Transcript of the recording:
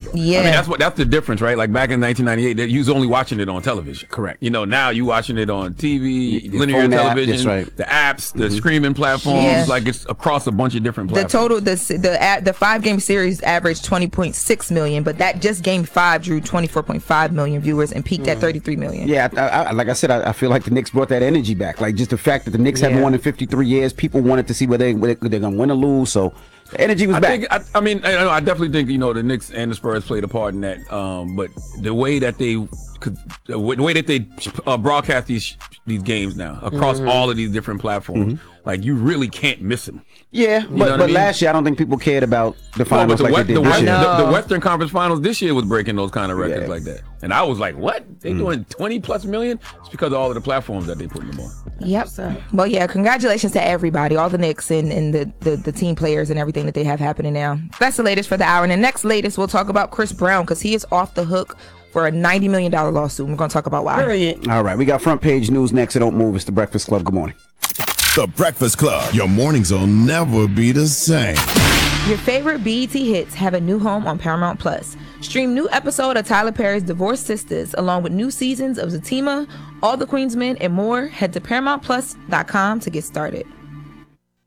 Yeah. I mean, that's the difference, right? Like back in 1998, you was only watching it on television. Correct. You know, now you watching it on TV, Your linear phone app, television, that's right. the apps, the streaming platforms. Yeah. Like it's across a bunch of different The platforms. total, the 5-game series averaged 20.6 million, but that just game 5 drew 24.5 million viewers and peaked at 33 million. Yeah, I like I said, I feel like the Knicks brought that energy back. Like just the fact that the Knicks haven't won in 53 years, people wanted to see whether they're going to win or lose. So the energy was back. I mean, I definitely think the Knicks and the Spurs played a part in that. But the way that they broadcast these games now across all of these different platforms, like you really can't miss them. Yeah, but last year I don't think people cared about the finals like they did this year. The Western Conference Finals this year was breaking those kind of records like that. And I was like, what? They doing 20 plus million? It's because of all of the platforms that they putting them on. Yep. Well, yeah, congratulations to everybody, all the Knicks and the team players and everything that they have happening now. That's the latest for the hour. And the next latest, we'll talk about Chris Brown because he is off the hook for a $90 million lawsuit. We're going to talk about why. Brilliant. All right, we got front page news next. So don't move. It's the Breakfast Club. Good morning. The Breakfast Club. Your mornings will never be the same. Your favorite BET hits have a new home on Paramount Plus. Stream new episode of Tyler Perry's Divorced Sisters along with new seasons of Zatima, All the Queen's Men, and more. Head to ParamountPlus.com to get started.